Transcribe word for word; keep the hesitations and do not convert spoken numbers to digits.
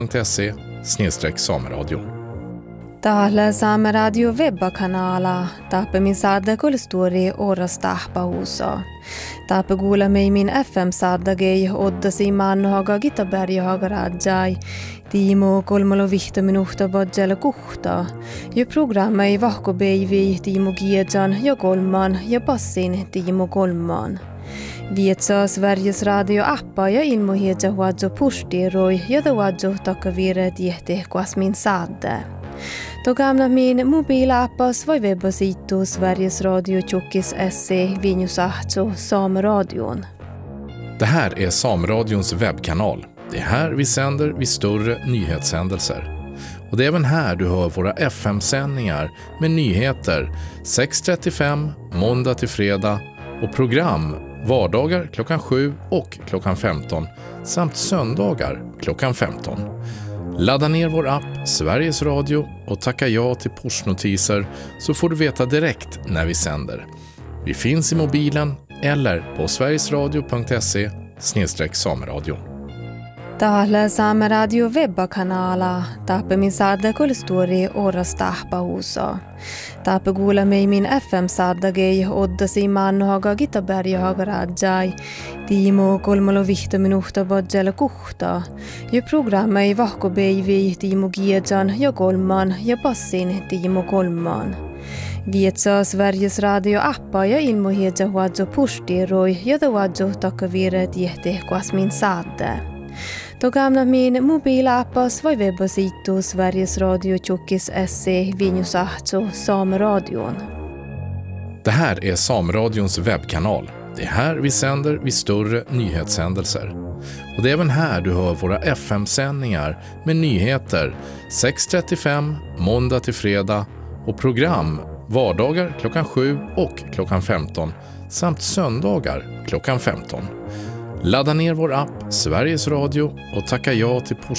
punkt se snedstreck sameradio. Täällä Saameradio webbakanala taappamin saada kulstori oras tahpahuusa. Taappa kuulemme min F M-saadagei oddasi mannohaga Gitaberghaga rajai. Tiimo kolmalo vihto minuhta bodjala kuhta. Ja programma ei vahko beivi Tiimo Giejan ja kolman ja passin Tiimo kolman. Vietsaa Sveriges radio-appa ja ilmohiedja huadjo pustiroi ja da huadjo takavire tiehti kuasmin saade. Då gamla min mobilappas var webbasitu Sveriges Radio Tjockis S C Vinjusahto Sameradion. Det här är Sameradions webbkanal. Det är här vi sänder vid större nyhetshändelser. Och det är även här du hör våra F M-sändningar med nyheter sex trettiofem måndag till fredag och program vardagar klockan sju och klockan femton samt söndagar klockan femton. Ladda ner vår app Sveriges Radio och tacka ja till pushnotiser så får du veta direkt när vi sänder. Vi finns i mobilen eller på sverigesradio punkt se snedstreck sameradio. Täällä Saameradio webbakanala taappamin saada kulstori oras tahpahuusa. Taappa kuulemme min F M-saadagei oddasi mannohaga Gitaberghaga rajai. Tiimo kolmalo vihto minuhta bodjala kuhta. Ja programma ei vahko beivi Tiimo Giejan ja kolman ja passin Tiimo kolman. Vietsaa Sveriges radio-appa ja ilmohiedja huadjo pustiroi ja da huadjo takavire tiehti kuasmin saade. Då gamla min mobilappas var webbasitu Sveriges Radio Tjockis S C Vinjusahto Sameradion. Det här är Sameradions webbkanal. Det är här vi sänder vid större nyhetshändelser. Och det är även här du hör våra F M-sändningar med nyheter sex trettiofem måndag till fredag och program vardagar klockan sju och klockan femton samt söndagar klockan femton. Ladda ner vår app Sveriges Radio och tacka ja till push